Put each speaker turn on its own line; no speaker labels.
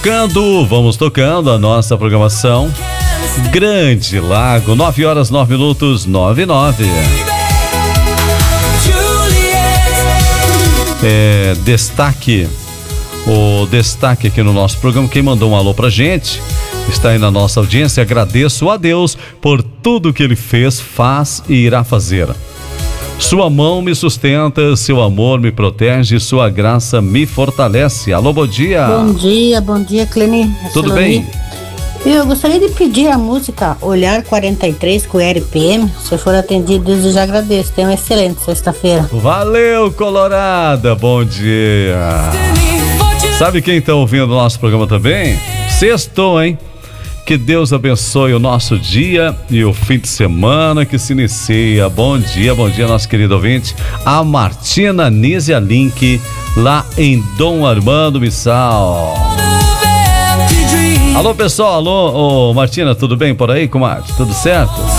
Vamos tocando a nossa programação. Grande Lago, 9h09, 9:09. Destaque aqui no nosso programa. Quem mandou um alô pra gente está aí na nossa audiência. Agradeço a Deus por tudo que Ele fez, faz e irá fazer. Sua mão me sustenta, seu amor me protege, sua graça me fortalece. Alô, bom dia.
Bom dia, Cleni.
Tudo bem?
Eu gostaria de pedir a música Olhar 43 com o RPM. Se for atendido, eu já agradeço. Tenha uma excelente sexta-feira.
Valeu, Colorada. Bom dia. Sabe quem está ouvindo o nosso programa também? Sextou, hein? Que Deus abençoe o nosso dia e o fim de semana que se inicia. Bom dia, nosso querido ouvinte. A Martina Nízia Link, lá em Dom Armando Missal. Alô, pessoal. Alô, Martina, tudo bem por aí, comadre? Tudo certo?